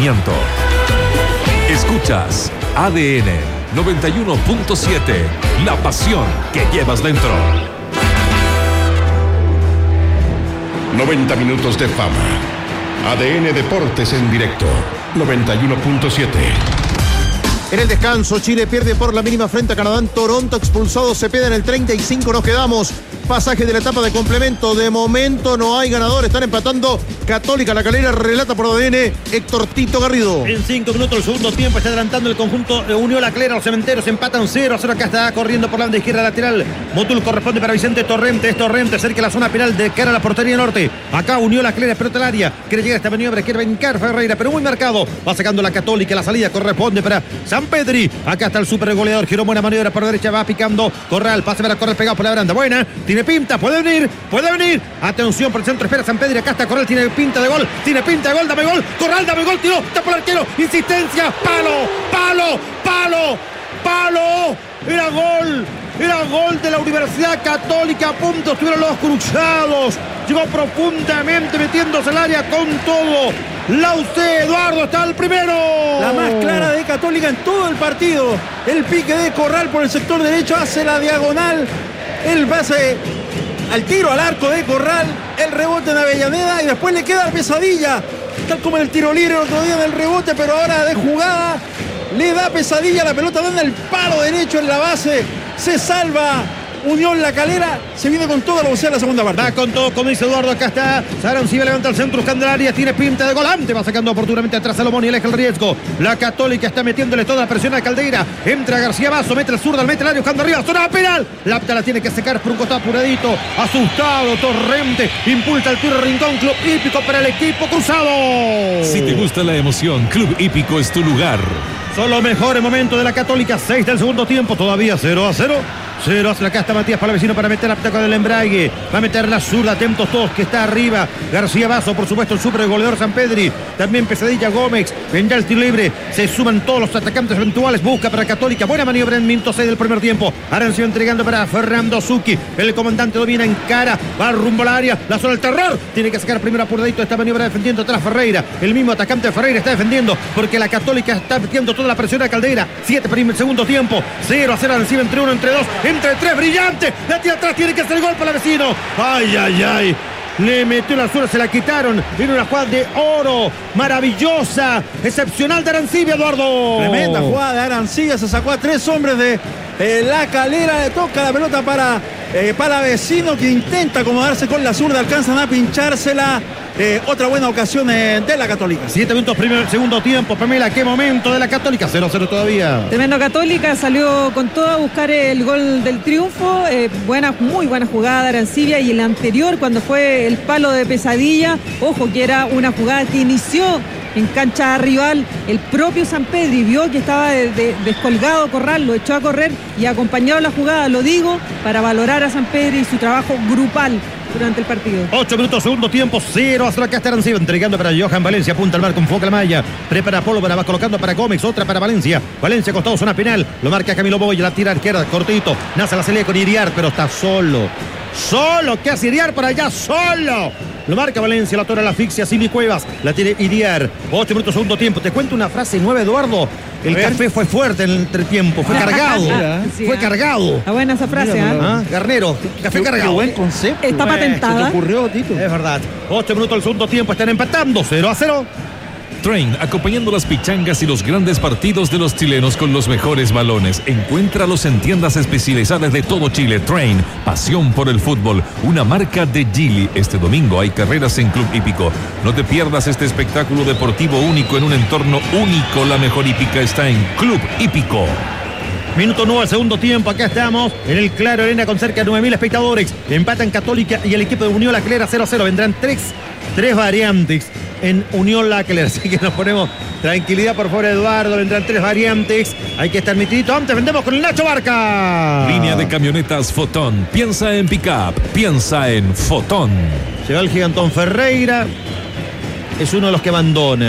rendimiento. Escuchas ADN 91.7, la pasión que llevas dentro. 90 minutos de fama. ADN Deportes en directo. 91.7. En el descanso, Chile pierde por la mínima frente a Canadá en Toronto. Expulsado Cepeda en el 35. Nos quedamos. Pasaje de la etapa de complemento. De momento no hay ganador. Están empatando Católica La Calera. Relata por ADN Héctor Tito Garrido. En 5 minutos del segundo tiempo está adelantando el conjunto de Unión La Calera. Los Cementeros empatan 0-0. Acá está corriendo por la banda izquierda lateral. Motul corresponde para Vicente Torrente. Es Torrente cerca de la zona penal de cara a la portería norte. Acá Unión La Calera, pelota al área. Quiere llegar a esta maniobra. Quiere brincar Ferreira, pero muy marcado. Va sacando la Católica. La salida corresponde para San Pedri. Acá está el super goleador. Giró buena maniobra por derecha. Va picando Corral. Pase para Corral pegado por la baranda. Buena. Tiene pinta. Puede venir. Atención por el centro. Espera San Pedri. Acá está Corral. Tiene pinta de gol. Dame gol. Corral, dame gol. Tiró. Está por el arquero. Insistencia. Palo. Era gol de la Universidad Católica. A punto estuvieron los cruzados. Llegó profundamente metiéndose al área con todo. Lauce Eduardo está el primero. La más clara de Católica en todo el partido. El pique de Corral por el sector derecho. Hace la diagonal. El pase al tiro al arco de Corral. El rebote en Avellaneda. Y después le queda Pesadilla. Tal como en el tiro libre el otro día en el rebote. Pero ahora de jugada. Le da Pesadilla. La pelota da en el palo derecho en la base. Se salva Unión La Calera. Se viene con toda la velocidad de la segunda parte. Va con todo, como dice Eduardo. Acá está Sarancibia, levanta el centro, buscando el área. Tiene pinta de volante. Va sacando oportunamente atrás Salomón y aleja el riesgo. La Católica está metiéndole toda la presión a Caldeira. Entra García Basso, mete el zurdo, mete el área, buscando arriba. Zona penal. La tiene que secar por un costado apuradito. Asustado Torrente. Impulsa el tiro Rincón. Club Hípico para el equipo cruzado. Si te gusta la emoción, Club Hípico es tu lugar. Son los mejores momentos de la Católica. 6 del segundo tiempo. Todavía 0-0. Acá está Matías Palavecino para meter la petaca del embrague. Va a meter la zurda. Atentos todos que está arriba. García Basso, por supuesto, el super goleador San Pedri. También Pesadilla Gómez. Vendrá el tiro libre. Se suman todos los atacantes eventuales. Busca para Católica. Buena maniobra en minuto 6 del primer tiempo. Arancio entregando para Fernando Zucchi. El comandante domina en cara. Va rumbo al área. La zona del terror. Tiene que sacar primero apuradito esta maniobra defendiendo atrás Ferreira. El mismo atacante Ferreira está defendiendo porque la Católica está metiendo toda la presión a Caldeira. 7 para el segundo tiempo. 0-0 recibe entre 1, entre 2, entre 3. Brillante. La tira atrás. Tiene que hacer el gol para el vecino. Ay. Le metió la zurda, se la quitaron. Viene una jugada de oro. Maravillosa. Excepcional de Arancibia, Eduardo. Tremenda jugada de Arancibia. Se sacó a 3 hombres de La Calera. Le toca la pelota para Palavecino, que intenta acomodarse con la zurda. Alcanzan a pinchársela. Otra buena ocasión de la Católica. 7 minutos segundo tiempo. Pamela, qué momento de la Católica. 0-0 todavía. Tremendo Católica, salió con todo a buscar el gol del triunfo. Muy buena jugada de Arancibia. Y el anterior, cuando fue el palo de Pesadilla, ojo que era una jugada que inició en cancha rival. El propio San Pedri vio que estaba descolgado Corral, lo echó a correr y acompañado la jugada, lo digo, para valorar a San Pedri y su trabajo grupal durante el partido. 8 minutos, segundo tiempo, 0-0. Acá está Arancibia entregando para Johan Valencia, apunta al marco, enfoca la malla, prepara Polo, va colocando para Gómez, otra para Valencia costado, zona penal, lo marca Camilo Boya, la tira a izquierda, cortito, nace la salida con Iriar, pero está solo, ¿qué hace Iriar por allá? Solo, lo marca Valencia, la tora la asfixia, Silvi Cuevas, la tiene Iriar. 8 minutos, segundo tiempo. Te cuento una frase nueva, Eduardo. El café fue fuerte en el entretiempo, fue cargado. Fue cargado. Está buena esa frase, Garnero, café cargado. Qué buen concepto. Está patentada. Se te ocurrió, Tito. Es verdad. 8 minutos del segundo tiempo, están empatando 0-0. Train, acompañando las pichangas y los grandes partidos de los chilenos con los mejores balones. Encuéntralos en tiendas especializadas de todo Chile. Train, pasión por el fútbol, una marca de Geely. Este domingo hay carreras en Club Hípico. No te pierdas este espectáculo deportivo único en un entorno único. La mejor hípica está en Club Hípico. Minuto 9 al segundo tiempo. Acá estamos en el Claro Arena con cerca de 9.000 espectadores. Empatan Católica y el equipo de Unión La Calera 0-0. Vendrán tres variantes en Unión La Calera. Así que nos ponemos tranquilidad, por favor, Eduardo. Vendrán 3 variantes. Hay que estar metidito. Antes vendemos con el Nacho Barca. Línea de camionetas Fotón. Piensa en pick-up. Piensa en Fotón. Llegó el gigantón Ferreira. Es uno de los que abandona.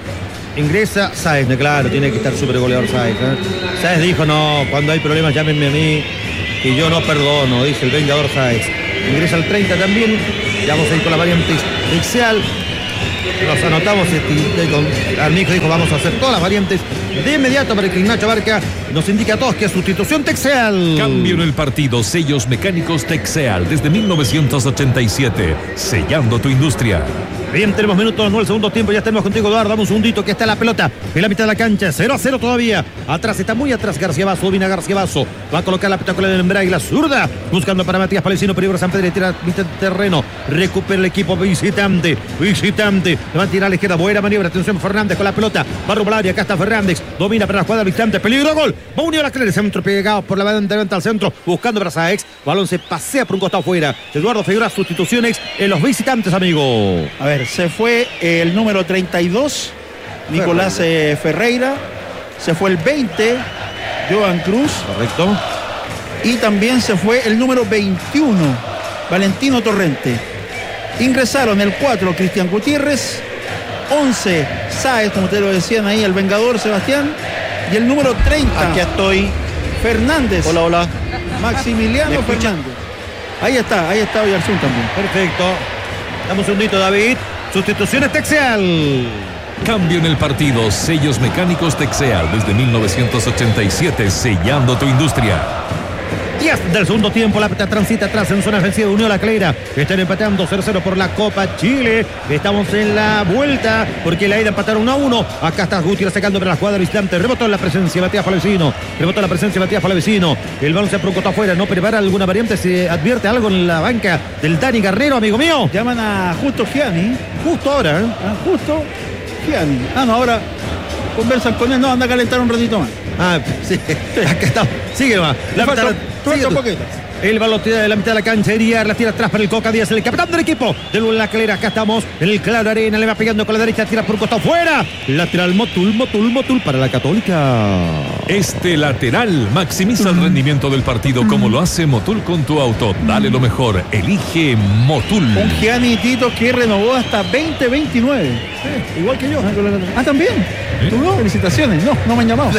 Ingresa Sáez, claro, tiene que estar súper goleador Sáez. Sáez dijo, no, cuando hay problemas llámenme a mí, y yo no perdono, dice el vengador Sáez. Ingresa al 30 también, ya vamos a ir con la variante inicial. Los anotamos. Armijo dijo, vamos a hacer todas las variantes de inmediato para que Ignacio Barca nos indique a todos que es sustitución Texeal. Cambio en el partido. Sellos mecánicos Texeal desde 1987. Sellando tu industria. Bien, tenemos minutos, no el segundo tiempo. Ya tenemos contigo, Eduardo. Dame un segundito que está la pelota en la mitad de la cancha. 0-0 todavía. Atrás, está muy atrás García Vaso. Domina García Vaso. Va a colocar la pelota con el embrague, la zurda. Buscando para Matías Palesino. Peligro San Pedro. Tira mitad de terreno. Recupera el equipo visitante. Le va a tirar a la izquierda. Buena maniobra. Atención, Fernández con la pelota. Va a robar el área. Acá está Fernández. Domina para la jugada visitante. Peligro, gol. Va unido a la clara. Centro pegado por la banda al centro. Buscando para Sáex. Balón se pasea por un costado afuera. Eduardo Figueroa, sustituciones en los visitantes, amigo. A ver, se fue el número 32, Nicolás Ferreira. Se fue el 20, Joan Cruz. Correcto. Y también se fue el número 21, Valentino Torrente. Ingresaron el 4, Cristian Gutiérrez. 11, Sáez, como ustedes lo decían ahí, el Vengador Sebastián. Y el número 30. Aquí estoy. Fernández. Hola. Maximiliano Fernández. Ahí está Oyarzún también. Perfecto. Damos un segundito, David. Sustituciones Texeal. Cambio en el partido. Sellos mecánicos Texeal desde 1987. Sellando tu industria. 10 del segundo tiempo, la pelota transita atrás en zona ofensiva, Unión La Calera. Están empatando 0-0 por la Copa Chile. Estamos en la vuelta porque la ida empataron 1-1. Acá está Gutiérrez sacando para la jugada visitante. Rebotó en la presencia Matías Palavecino. El balón se procotó afuera. No prepara alguna variante. Se advierte algo en la banca del Dani Guerrero, amigo mío. Llaman a Justo Gianni. Justo ahora, ¿eh? Justo Gianni. No, ahora conversan con él. No, anda a calentar un ratito más. Sí. Acá está. Sigue más. El balón tira de la mitad de la cancha. Eriar la tira atrás para el Coca Díaz, el capitán del equipo de La Calera. Acá estamos en el Claro Arena. Le va pegando con la derecha. Tira por un costado fuera. Lateral Motul para la Católica. Este lateral maximiza el rendimiento del partido como lo hace Motul con tu auto. Dale lo mejor. Elige Motul. Un Gianni Tito que renovó hasta 2029. Igual que yo. También. ¿Tú no? Felicitaciones. No me han llamado.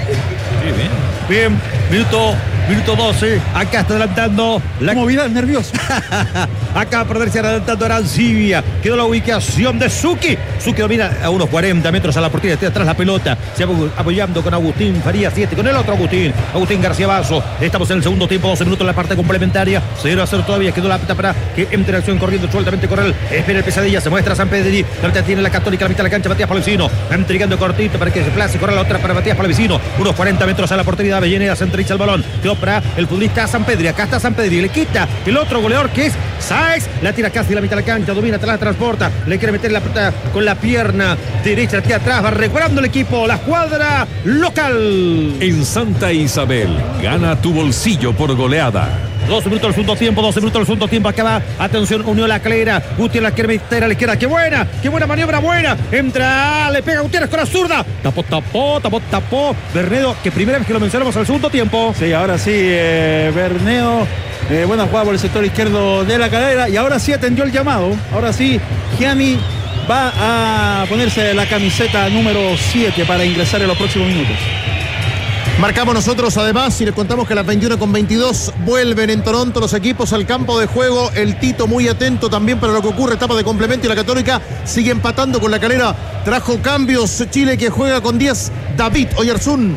Bien. Minuto 12. Acá está adelantando la movida nerviosa. Acá a perderse adelantando Arancibia. Quedó la ubicación de Suki. Suki domina a unos 40 metros a la portería. Está atrás la pelota. Se va apoyando con Agustín Farías 7. Con el otro Agustín García Vaso. Estamos en el segundo tiempo. 12 minutos en la parte complementaria. 0-0 todavía. Quedó la pelota para que entre la acción corriendo sueltamente Corral. Espera el Pesadilla. Se muestra San Pedro. La pelota tiene la Católica. La mitad de la cancha. Matías Palavecino. Entregando cortito para que se place. Corral la otra para Matías Palavecino. Unos 40 metros a la portería de Avellaneda. Se entrecha el balón. Quedó para el futbolista San Pedro. Acá está San Pedro. Le quita el otro goleador que es Sáez. La tira casi a la mitad de la cancha. Domina, la transporta. Le quiere meter la pelota con la pierna derecha. La tira atrás. Va recuperando el equipo. La escuadra local. En Santa Isabel. Gana tu bolsillo por goleada. 12 minutos del segundo tiempo. Acaba. Atención, Unión La Calera. Gutiérrez quiere meter a la izquierda. ¡Qué buena maniobra! Buena. Entra. Le pega Gutiérrez con la zurda. Tapó. Bernedo, que primera vez que lo mencionamos al segundo tiempo. Sí, ahora sí, Bernedo. Buena jugada por el sector izquierdo de La Calera. Y ahora sí atendió el llamado. Ahora sí, Gianni va a ponerse la camiseta número 7 para ingresar en los próximos minutos. Marcamos nosotros además y les contamos que a las 21:22 vuelven en Toronto los equipos al campo de juego. El Tito muy atento también para lo que ocurre, etapa de complemento, y la Católica sigue empatando con La Calera. Trajo cambios Chile, que juega con 10. David Oyarzún.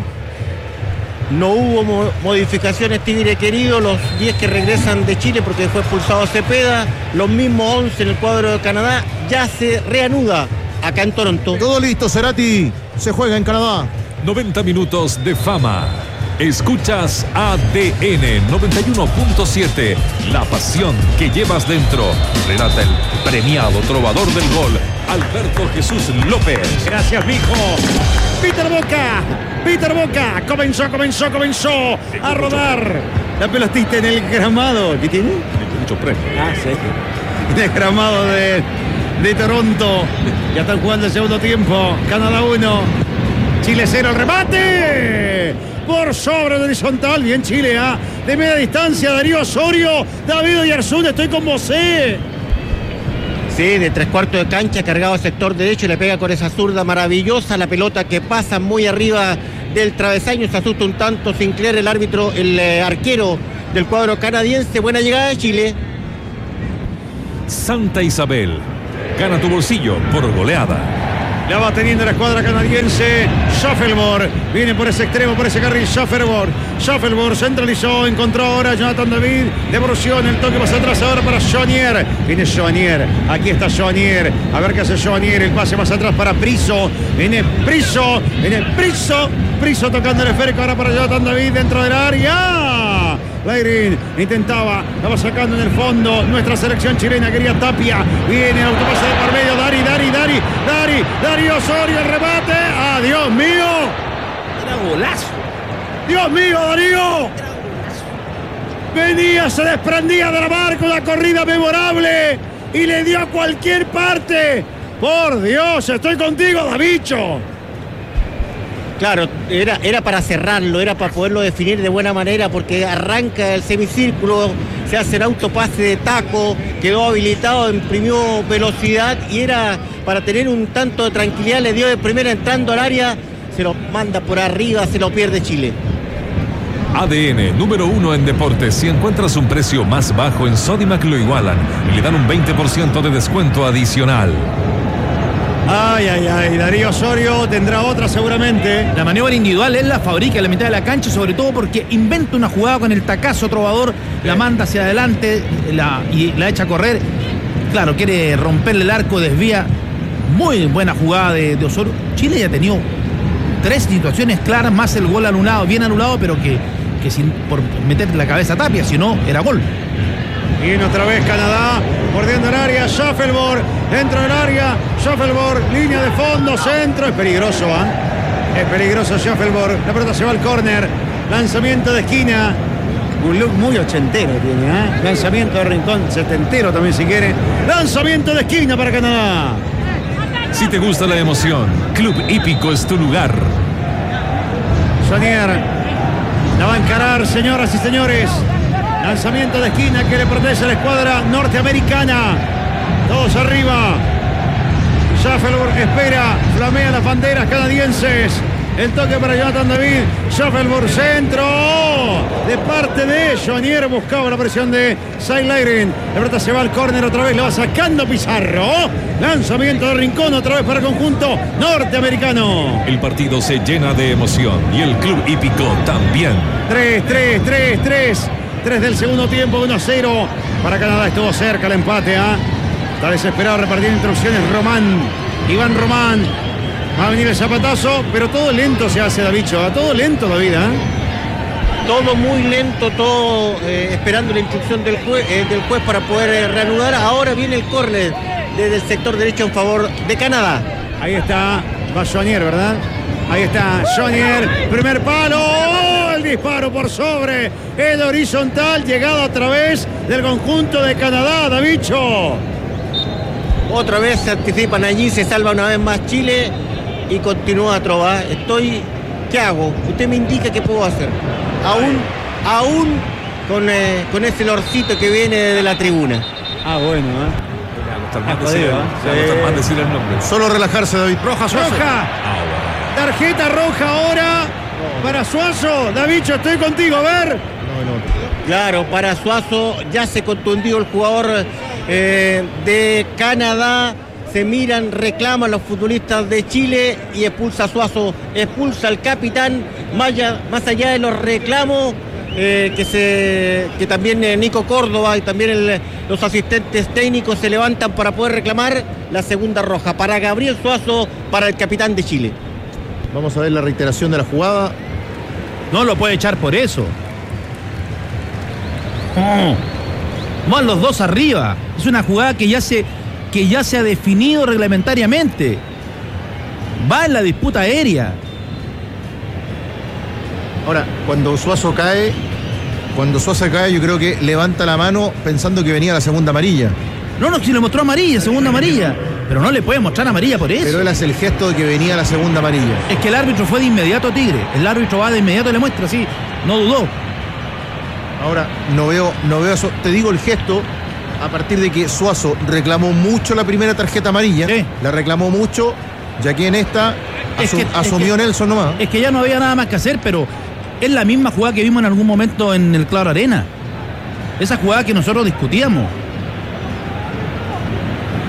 No hubo modificaciones, Tigre querido. Los 10 que regresan de Chile porque fue expulsado Cepeda. Los mismos 11 en el cuadro de Canadá. Ya se reanuda acá en Toronto. Todo listo, Cerati. Se juega en Canadá. 90 minutos de fama. Escuchas ADN 91.7. La pasión que llevas dentro. Relata el premiado trovador del gol, Alberto Jesús López. Gracias, mijo. Peter Boca. Comenzó a rodar la pelotita en el gramado. ¿Qué tiene? Mucho premio. Sí. En el gramado de Toronto. Ya están jugando el segundo tiempo. Canadá 1. Chile 0, el remate por sobre el horizontal. Bien Chile, de media distancia, Darío Osorio, David Oyarzún, estoy con vos. Sí, de 3/4 de cancha, cargado al sector derecho y le pega con esa zurda maravillosa. La pelota que pasa muy arriba del travesaño. Se asusta un tanto Sinclair, el árbitro, el arquero del cuadro canadiense. Buena llegada de Chile. Santa Isabel. Gana tu bolsillo por goleada. La va teniendo la escuadra canadiense. Schaffelborg viene por ese extremo, por ese carril. Schaffelborg centralizó, encontró ahora Jonathan David. Devolución, el toque más atrás ahora para Joanier. Viene Joanier, aquí está Joanier. A ver qué hace Joanier, el pase más atrás para Priso. Viene Priso tocando el esférico ahora para Jonathan David dentro del área. Leirin intentaba, la va sacando en el fondo. Nuestra selección chilena quería Tapia. Viene el autopase de por medio. Dari Osorio, el remate. ¡Ah, Dios mío! Era golazo. ¡Dios mío, Darío! Venía, se desprendía de la marca, una corrida memorable y le dio a cualquier parte. Por Dios, estoy contigo, Davicho. Claro, era para cerrarlo, era para poderlo definir de buena manera, porque arranca el semicírculo, se hace el autopase de taco, quedó habilitado, imprimió velocidad y era para tener un tanto de tranquilidad. Le dio de primera entrando al área, se lo manda por arriba, se lo pierde Chile. ADN, número 1 en deportes. Si encuentras un precio más bajo en Sodimac, lo igualan y le dan un 20% de descuento adicional. Ay, Darío Osorio tendrá otra seguramente. La maniobra individual él la fabrica en la mitad de la cancha, sobre todo porque inventa una jugada con el tacazo trovador, la manda hacia adelante y la echa a correr. Claro, quiere romperle el arco, desvía. Muy buena jugada de Osorio. Chile ya ha tenido 3 situaciones claras, más el gol anulado, bien anulado, pero que sin por meter la cabeza a Tapia, si no, era gol. Viene otra vez Canadá, bordeando el área, Schaffelborg, dentro del área, Schaffelborg, línea de fondo, centro, es peligroso, Es peligroso Schaffelborg, la pelota se va al córner, lanzamiento de esquina, un look muy ochentero tiene, lanzamiento de rincón, setentero también si quiere, lanzamiento de esquina para Canadá. Si te gusta la emoción, Club Hípico es tu lugar. Joanier, la va a encarar, señoras y señores. Lanzamiento de esquina que le protege a la escuadra norteamericana. Todos arriba. Schaffelborg espera, flamea las banderas canadienses. El toque para Jonathan David. Schaffelborg, centro. De parte de Joanier, buscaba la presión de Leirin. La pelota se va al córner otra vez, la va sacando Pizarro. Lanzamiento de rincón otra vez para el conjunto norteamericano. El partido se llena de emoción y el Club Hípico también. 3 del segundo tiempo, 1-0 para Canadá. Estuvo cerca el empate. Está desesperado repartiendo instrucciones Iván Román. Va a venir el zapatazo, pero todo lento se hace, Davicho. Todo lento, David. Todo muy lento, todo esperando la instrucción del juez para poder reanudar. Ahora viene el córner desde el sector derecho en favor de Canadá. Ahí está, va Joanier, ¿verdad? Ahí está Joanier, primer palo, el disparo por sobre el horizontal, llegado a través del conjunto de Canadá, Davicho. Otra vez se anticipan allí, se salva una vez más Chile y continúa a Trova. ¿Qué hago? Usted me indica qué puedo hacer. Aún con ese lorcito que viene de la tribuna. Bueno, más decir el nombre. Solo relajarse, David. Roja. Tarjeta roja ahora para Suazo. Davicho, estoy contigo, a ver. Claro, para Suazo ya se contundió el jugador de Canadá. Se miran, reclaman los futbolistas de Chile y expulsa a Suazo, expulsa al capitán. Más allá de los reclamos que también Nico Córdoba y también los asistentes técnicos se levantan para poder reclamar la segunda roja para Gabriel Suazo, para el capitán de Chile. Vamos a ver la reiteración de la jugada. No lo puede echar por eso. Van los dos arriba. Es una jugada que ya se ha definido reglamentariamente. Va en la disputa aérea. Ahora, cuando Suazo cae, yo creo que levanta la mano pensando que venía la segunda amarilla. No, si le mostró amarilla, segunda amarilla. Pero no le puede mostrar amarilla por eso. Pero él hace el gesto de que venía la segunda amarilla. Es que el árbitro fue de inmediato a Tigre. El árbitro va de inmediato y le muestra, sí. No dudó. Ahora, no veo eso. Te digo el gesto a partir de que Suazo reclamó mucho la primera tarjeta amarilla. Sí. La reclamó mucho, ya que en esta asumió Nelson nomás. Es que ya no había nada más que hacer, pero es la misma jugada que vimos en algún momento en el Claro Arena. Esa jugada que nosotros discutíamos.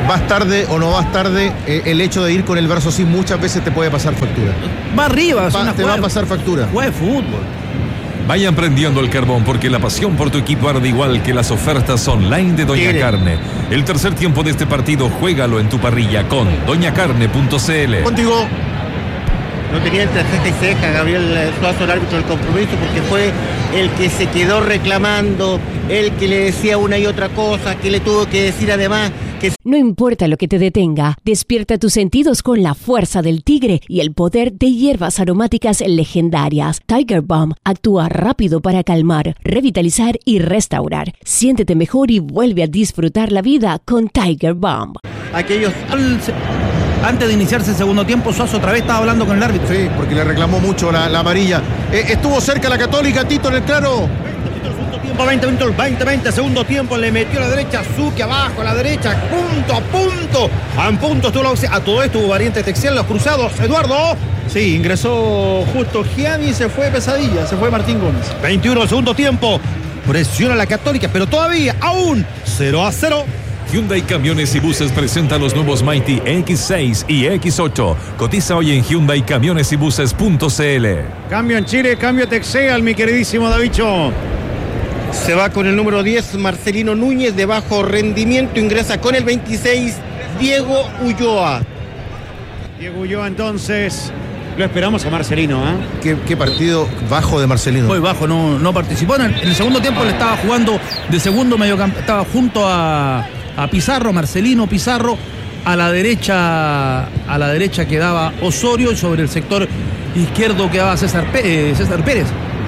vas tarde o no vas tarde, el hecho de ir con el brazo así muchas veces te puede pasar factura. Va arriba, Te va a pasar factura. Juega de fútbol. Vayan prendiendo el carbón porque la pasión por tu equipo arde igual que las ofertas online de Doña Carne. El tercer tiempo de este partido, juégalo en tu parrilla con doñacarne.cl. Contigo. No tenía entre ceja y ceja Gabriel Suazo, el árbitro del compromiso, porque fue el que se quedó reclamando, el que le decía una y otra cosa, que le tuvo que decir además que... No importa lo que te detenga, despierta tus sentidos con la fuerza del tigre y el poder de hierbas aromáticas legendarias. Tiger Balm actúa rápido para calmar, revitalizar y restaurar. Siéntete mejor y vuelve a disfrutar la vida con Tiger Balm. Aquellos... Antes de iniciarse el segundo tiempo, Suazo otra vez estaba hablando con el árbitro. Sí, porque le reclamó mucho la amarilla. Estuvo cerca la Católica, Tito, en el claro. 20 minutos, 20, segundo tiempo, le metió a la derecha, Zucchi abajo, a la derecha, punto a punto. A punto estuvo la opción. A todo esto hubo variante Texel, los cruzados, Eduardo. Sí, ingresó justo Gianni, se fue Pesadilla, se fue Martín Gómez. 21, segundo tiempo. Presiona la Católica, pero todavía, aún 0-0. Hyundai Camiones y Buses presenta los nuevos Mighty X6 y X8. Cotiza hoy en HyundaiCamionesYbuses.cl. Cambio en Chile, cambio Texeal, mi queridísimo Davicho. Se va con el número 10, Marcelino Núñez, de bajo rendimiento. Ingresa con el 26, Diego Ulloa. Diego Ulloa, entonces, lo esperamos a Marcelino, ¿eh? Qué partido bajo de Marcelino. Muy bajo, no participó. En el segundo tiempo le estaba jugando de segundo mediocampo. Estaba junto a Pizarro, Marcelino Pizarro. A la derecha quedaba Osorio y sobre el sector izquierdo quedaba César Pérez.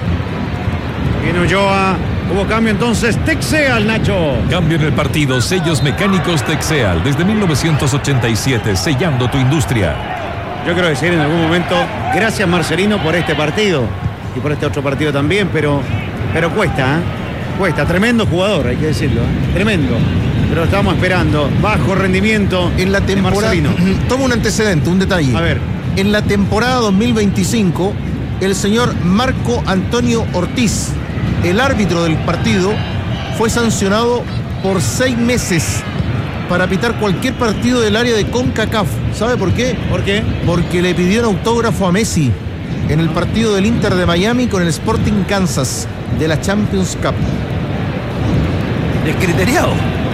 Viene Ulloa. Hubo cambio entonces, Texeal, Nacho. Cambio en el partido, sellos mecánicos Texeal, desde 1987, sellando tu industria. Yo quiero decir en algún momento, gracias Marcelino por este partido y por este otro partido también, pero cuesta, cuesta, tremendo jugador, hay que decirlo, tremendo. Pero lo estamos esperando, bajo rendimiento en la temporada. Marcelino. Toma un antecedente, un detalle. A ver. En la temporada 2025, el señor Marco Antonio Ortiz, el árbitro del partido, fue sancionado por 6 meses para pitar cualquier partido del área de CONCACAF. ¿Sabe por qué? ¿Por qué? Porque le pidieron autógrafo a Messi en el partido del Inter de Miami con el Sporting Kansas de la Champions Cup. Descriteriado.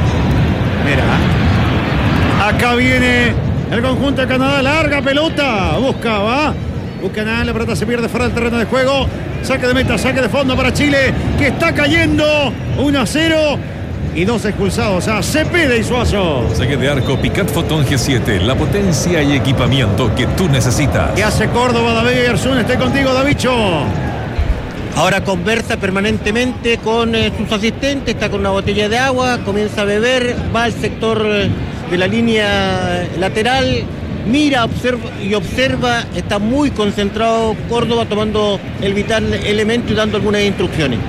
Mira. Acá viene el conjunto de Canadá. Larga pelota. Busca nada. La pelota se pierde fuera del terreno de juego. Saque de meta, saque de fondo para Chile, que está cayendo. 1-0 y 2 expulsados a Cepeda y Suazo. Saque de arco Picat Photon G7, la potencia y equipamiento que tú necesitas. ¿Qué hace Córdoba? David Garzón, estoy contigo, Davicho. Ahora conversa permanentemente con sus asistentes, está con una botella de agua, comienza a beber, va al sector de la línea lateral, mira, observa, está muy concentrado Córdoba tomando el vital elemento y dando algunas instrucciones.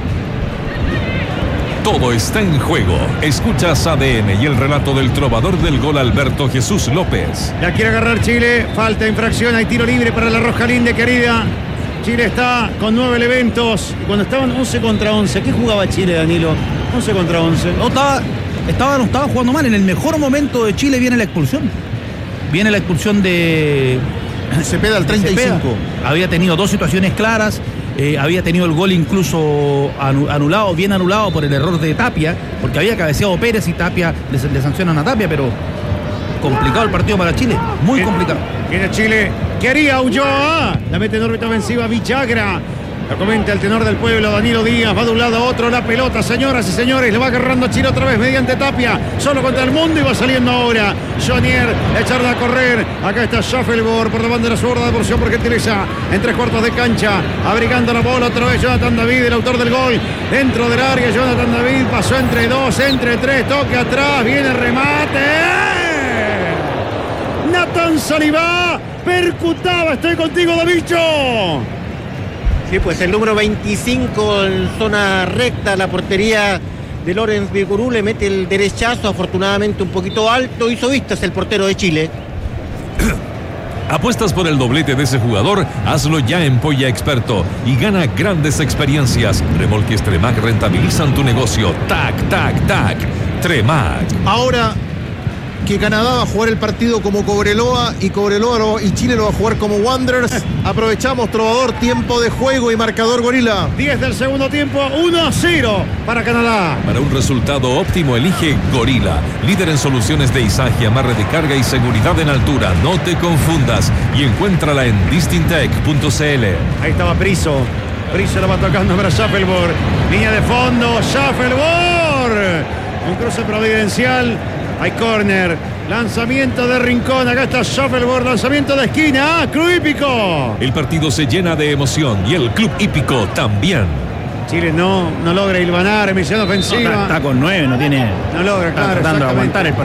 Todo está en juego. Escuchas ADN y el relato del trovador del gol Alberto Jesús López. La quiere agarrar Chile, falta infracción, hay tiro libre para la Roja Linde, querida. Chile está con 9 elementos. Y cuando estaban 11 contra 11, ¿qué jugaba Chile, Danilo? 11 contra 11. No estaba jugando mal. En el mejor momento de Chile viene la expulsión. Viene la expulsión de Cepeda al 35. Cepeda. Había tenido 2 situaciones claras. Había tenido el gol incluso anulado, bien anulado por el error de Tapia, porque había cabeceado Pérez y Tapia le sancionan a Tapia, pero complicado el partido para Chile, muy complicado. Viene Chile, ¿qué haría Ulloa? La mete en órbita ofensiva Villagra. Lo comenta el tenor del pueblo, Danilo Díaz, va de un lado a otro la pelota, señoras y señores, le va agarrando Chile otra vez mediante Tapia, solo contra el mundo y va saliendo ahora. Jonier, echarla a correr, acá está Schaffelborg por la bandera zurda de porción por gentileza, en 3/4 de cancha, abrigando la bola otra vez Jonathan David, el autor del gol, dentro del área, Jonathan David, pasó entre 2, entre 3, toque atrás, viene el remate. Nathan Salivá, percutaba, estoy contigo, Davicho. Sí, pues el número 25 en zona recta, la portería de Lorenz Vigurú, le mete el derechazo, afortunadamente un poquito alto, hizo vistas el portero de Chile. ¿Apuestas por el doblete de ese jugador? Hazlo ya en Polla Experto y gana grandes experiencias. Remolques Tremac rentabilizan tu negocio. ¡Tac, tac, tac! Tremac. Ahora, que Canadá va a jugar el partido como Cobreloa y Chile lo va a jugar como Wanderers. Aprovechamos, Trovador, tiempo de juego y marcador, Gorila. 10 del segundo tiempo, 1-0 para Canadá. Para un resultado óptimo, elige Gorila, líder en soluciones de izaje, amarre de carga y seguridad en altura. No te confundas y encuéntrala en distintech.cl. Ahí estaba Priso la va tocando para Schaffelborg. Línea de fondo, Schaffelborg. Un cruce providencial. Hay córner. Lanzamiento de Rincón. Acá está Schaffelborg. Lanzamiento de esquina. Club Hípico. El partido se llena de emoción y el Club Hípico también. Chile no logra hilvanar en misión ofensiva. Está con 9, no tiene. No logra, claro, tratando de aguantar el